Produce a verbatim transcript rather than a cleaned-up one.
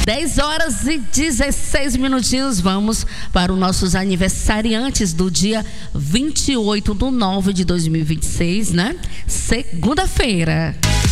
dez horas e dezesseis minutinhos. Vamos para os nossos aniversariantes do dia vinte e oito de nove de dois mil e vinte e seis, né? Segunda-feira.